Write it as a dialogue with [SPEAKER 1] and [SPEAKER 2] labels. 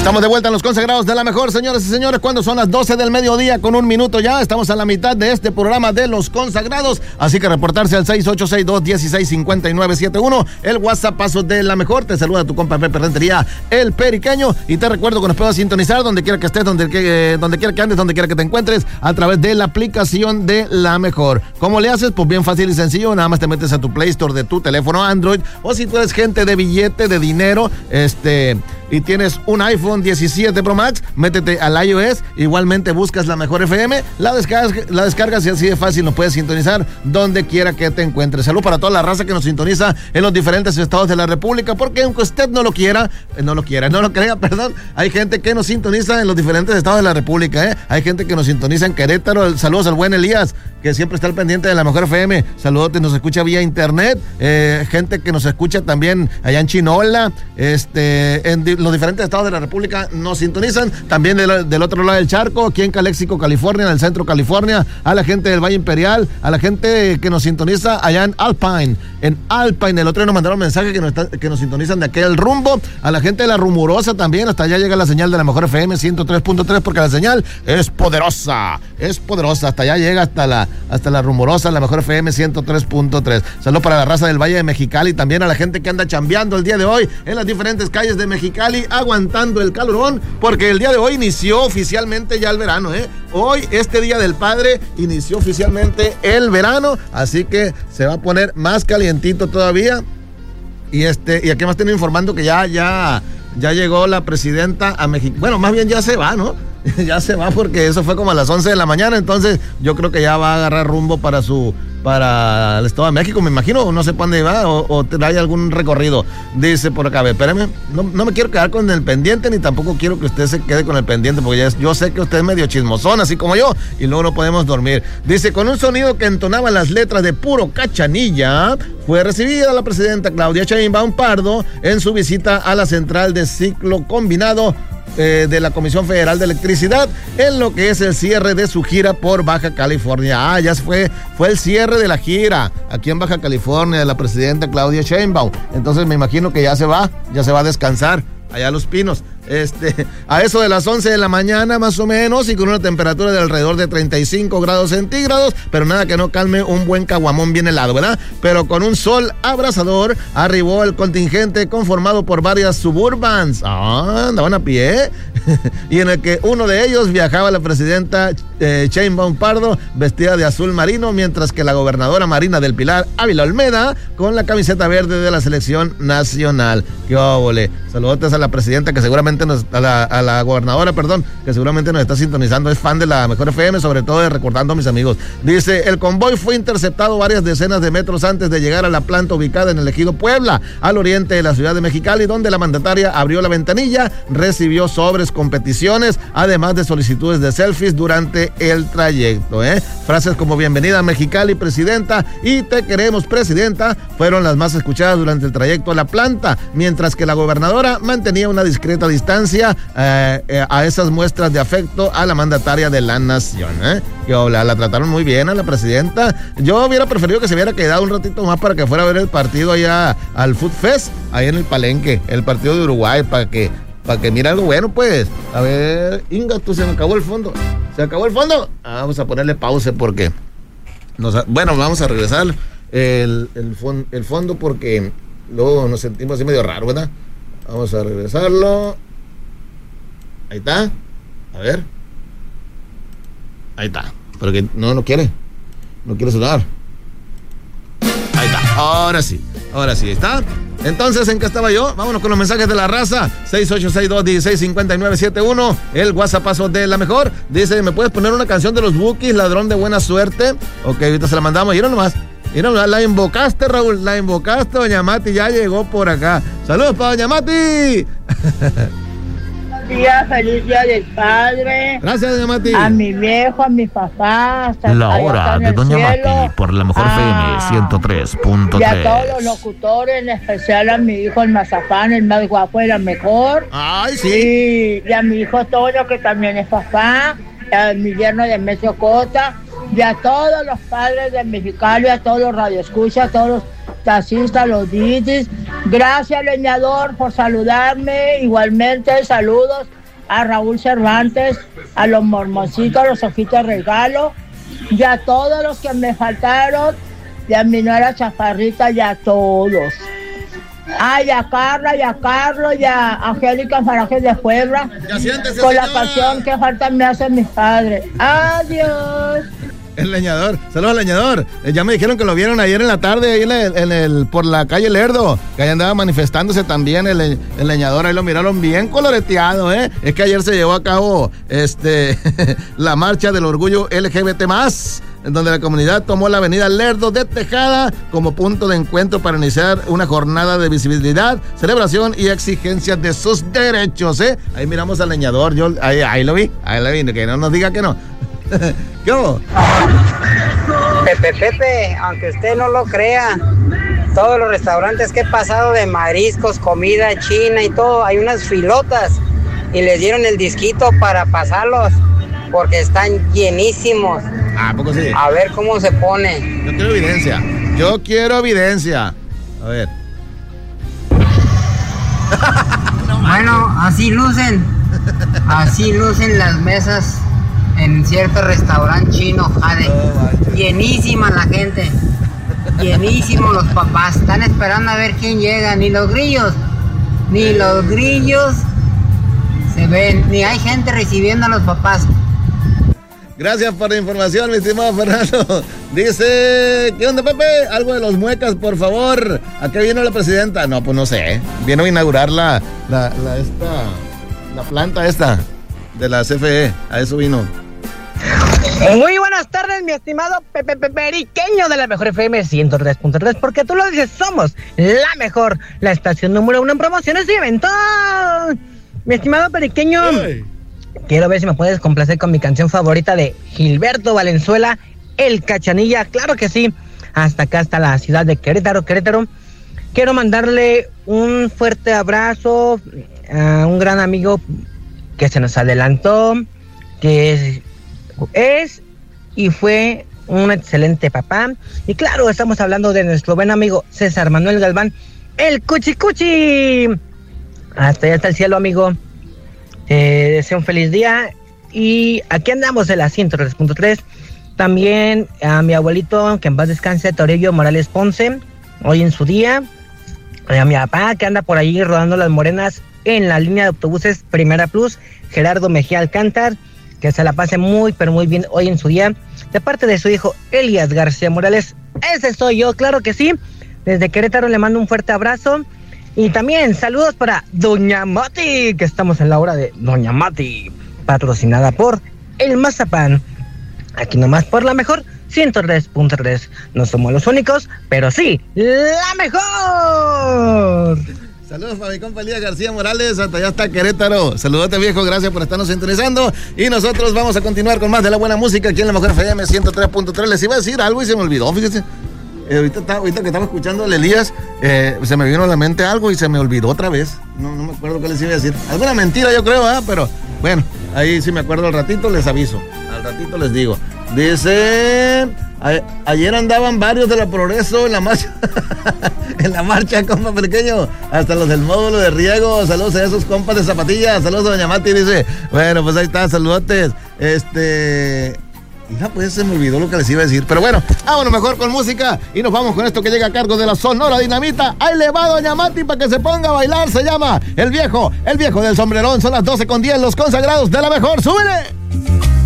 [SPEAKER 1] Estamos de vuelta en los consagrados de la mejor, señores y señores, cuando son las 12 del mediodía con 1 minuto ya. Estamos a la mitad de este programa de los consagrados, así que reportarse al 6862-165971, el WhatsApp paso de la mejor. Te saluda tu compa Pepe Rentería, el Periqueño, y te recuerdo que nos puedes sintonizar donde quiera que estés, donde quiera que andes, donde quiera que te encuentres, a través de la aplicación de la mejor. ¿Cómo le haces? Pues bien fácil y sencillo, nada más te metes a tu Play Store de tu teléfono Android, o si tú eres gente de billete, de dinero, y tienes un iPhone 17 Pro Max, métete al iOS, igualmente buscas la mejor FM, la descargas y así de fácil nos puedes sintonizar donde quiera que te encuentres. Salud para toda la raza que nos sintoniza en los diferentes estados de la República, porque aunque usted no lo crea, hay gente que nos sintoniza en los diferentes estados de la República, hay gente que nos sintoniza en Querétaro. Saludos al buen Elías, que siempre está al pendiente de la mejor FM. Saludos, nos escucha vía internet, gente que nos escucha también allá en Chinola, en los diferentes estados de la República nos sintonizan, también del otro lado del charco, aquí en Calexico, California, en el centro de California, a la gente del Valle Imperial, a la gente que nos sintoniza allá en Alpine, el otro día nos mandaron mensaje que nos sintonizan de aquel rumbo, a la gente de la Rumorosa también, hasta allá llega la señal de la mejor FM 103.3, porque la señal es poderosa, hasta allá llega hasta la Rumorosa, la mejor FM 103.3. Saludos para la raza del Valle de Mexicali, también a la gente que anda chambeando el día de hoy en las diferentes calles de Mexicali, aguantando el calorón, porque el día de hoy inició oficialmente ya el verano, Hoy, este Día del Padre, inició oficialmente el verano, así que se va a poner más calientito todavía. Y aquí más tengo informando que ya llegó la presidenta a México. Bueno, más bien ya se va, ¿no? Ya se va, porque eso fue como a las 11 de la mañana, entonces yo creo que ya va a agarrar rumbo para el Estado de México, me imagino, no sé para dónde va, o trae algún recorrido. Dice por acá, espérame, no me quiero quedar con el pendiente, ni tampoco quiero que usted se quede con el pendiente, porque yo sé que usted es medio chismosón, así como yo, y luego no podemos dormir. Dice, con un sonido que entonaba las letras de puro cachanilla, fue recibida la presidenta Claudia Sheinbaum Pardo en su visita a la central de ciclo combinado de la Comisión Federal de Electricidad, en lo que es el cierre de su gira por Baja California. Ya fue el cierre de la gira aquí en Baja California de la presidenta Claudia Sheinbaum. Entonces me imagino que ya se va a descansar allá a Los Pinos. A eso de las 11 de la mañana más o menos, y con una temperatura de alrededor de 35 grados centígrados, pero nada que no calme un buen caguamón bien helado, ¿verdad? Pero con un sol abrasador, arribó el contingente conformado por varias Suburbans. Andaban a pie, y en el que uno de ellos viajaba la presidenta Sheinbaum Pardo, vestida de azul marino, mientras que la gobernadora Marina del Pilar Ávila Olmeda, con la camiseta verde de la selección nacional. ¡Qué óvole! Saludos a la presidenta, que seguramente a la gobernadora, que seguramente nos está sintonizando, es fan de la mejor FM, sobre todo recordando a mis amigos. Dice, el convoy fue interceptado varias decenas de metros antes de llegar a la planta ubicada en el ejido Puebla, al oriente de la ciudad de Mexicali, donde la mandataria abrió la ventanilla, recibió sobres con peticiones, además de solicitudes de selfies durante el trayecto. Frases como bienvenida a Mexicali, presidenta, y te queremos, presidenta, fueron las más escuchadas durante el trayecto a la planta, mientras que la gobernadora mantenía una discreta distancia a esas muestras de afecto a la mandataria de la nación. La trataron muy bien a la presidenta. Yo hubiera preferido que se hubiera quedado un ratito más para que fuera a ver el partido allá al Food Fest, ahí en el Palenque, el partido de Uruguay, para que mire algo bueno, pues. A ver, Inga, se me acabó el fondo. ¿Se acabó el fondo? Vamos a ponerle pausa porque vamos a regresar el fondo, porque luego nos sentimos así medio raro, ¿verdad? Vamos a regresarlo. Ahí está. A ver. Ahí está. Pero que no quiere. No quiere sonar. Ahí está. Ahora sí, ¿está? Entonces, ¿en qué estaba yo? Vámonos con los mensajes de la raza. 6862-165971, el WhatsAppazo de la mejor. Dice, ¿me puedes poner una canción de los Bukis, Ladrón de Buena Suerte? Ok, ahorita se la mandamos. Mira nomás, la invocaste, Raúl, doña Mati ya llegó por acá. Saludos para doña Mati.
[SPEAKER 2] Feliz día del padre.
[SPEAKER 1] Gracias, doña Mati.
[SPEAKER 2] A mi viejo, a mi papá.
[SPEAKER 3] La hora de doña Mati por la mejor FM 103.3.
[SPEAKER 2] Y a todos los locutores, en especial a mi hijo el Mazapán, el más guapo y la mejor.
[SPEAKER 1] Ay, sí.
[SPEAKER 2] Y a mi hijo Toño, que también es papá. A mi yerno de Mesio Cota. Y a todos los padres de Mexicali, a todos los radioescuchas, a todos los taxistas, los DJs. Gracias, leñador, por saludarme. Igualmente, saludos a Raúl Cervantes, a los mormoncitos, a los ojitos regalo, y a todos los que me faltaron, y a mi nuera Chaparrita, y a todos. Y a Carla, y a Carlos, y a Angélica Farajes de Puebla, con la pasión que falta me hacen mis padres. Adiós.
[SPEAKER 1] El leñador, saludos al leñador. Ya me dijeron que lo vieron ayer en la tarde ahí por la calle Lerdo, que ahí andaba manifestándose también el leñador, ahí lo miraron bien coloreteado, ¿eh? Es que ayer se llevó a cabo la marcha del orgullo LGBT+, en donde la comunidad tomó la avenida Lerdo de Tejada como punto de encuentro para iniciar una jornada de visibilidad, celebración y exigencia de sus derechos, ¿eh? Ahí miramos al leñador, yo ahí lo vi, que no nos diga que no. ¿Qué hubo?
[SPEAKER 4] Pepe, aunque usted no lo crea, todos los restaurantes que he pasado de mariscos, comida china y todo, hay unas filotas y les dieron el disquito para pasarlos porque están llenísimos.
[SPEAKER 1] ¿A poco sí?
[SPEAKER 4] A ver cómo se pone.
[SPEAKER 1] Yo quiero evidencia. A ver.
[SPEAKER 4] Bueno, así lucen las mesas en cierto restaurante chino, Jade. Llenísima la gente, llenísimos los papás, están esperando a ver quién llega, ni los grillos se ven, ni hay gente recibiendo a los papás.
[SPEAKER 1] Gracias por la información, mi estimado Fernando. Dice, ¿qué onda, Pepe? Algo de los muecas, por favor. ¿A qué vino la presidenta? No, pues no sé. Vino a inaugurar la planta esta de la CFE. A eso vino.
[SPEAKER 5] Muy buenas tardes, mi estimado Periqueño de la mejor FM 103.3, porque tú lo dices, somos la mejor, la estación número 1 en promociones y eventos. Mi estimado Periqueño, quiero ver si me puedes complacer con mi canción favorita de Gilberto Valenzuela, El Cachanilla. Claro que sí, hasta acá, hasta la ciudad de Querétaro. Quiero mandarle un fuerte abrazo a un gran amigo que se nos adelantó, que es y fue un excelente papá. Y claro, estamos hablando de nuestro buen amigo César Manuel Galván, el Cuchicuchi. Hasta allá está el cielo, amigo. Deseo un feliz día. Y aquí andamos en la 103.3. También a mi abuelito, que en paz descanse, Toribio Morales Ponce, hoy en su día. A mi papá, que anda por allí rodando las morenas en la línea de autobuses Primera Plus, Gerardo Mejía Alcántar, que se la pase muy, pero muy bien hoy en su día, de parte de su hijo Elías García Morales. Ese soy yo, claro que sí. Desde Querétaro le mando un fuerte abrazo. Y también saludos para Doña Mati, que estamos en la hora de Doña Mati, patrocinada por El Mazapán. Aquí nomás por la mejor 103.3. No somos los únicos, pero sí, la mejor.
[SPEAKER 1] Saludos para mi compa Elías García Morales, hasta allá está Querétaro. Saludote, viejo, gracias por estarnos sintonizando. Y nosotros vamos a continuar con más de la buena música aquí en la mejor FM 103.3. Les iba a decir algo y se me olvidó, fíjense. Ahorita que estaba escuchando al Elías, se me vino a la mente algo y se me olvidó otra vez. No me acuerdo qué les iba a decir. Alguna mentira, yo creo, pero bueno, ahí sí me acuerdo al ratito, les aviso. Al ratito les digo. Dice, ayer andaban varios de la Progreso en la marcha, compa Periqueño, hasta los del módulo de riego. Saludos a esos compas de zapatillas. Saludos a Doña Mati, dice. Bueno, pues ahí está, saludotes. Hija, pues se me olvidó lo que les iba a decir. Pero bueno, vámonos mejor con música y nos vamos con esto que llega a cargo de la Sonora Dinamita. Ahí le va Doña Mati para que se ponga a bailar. Se llama El Viejo del Sombrerón. Son las 12:10, los consagrados de la mejor. ¡Súbele!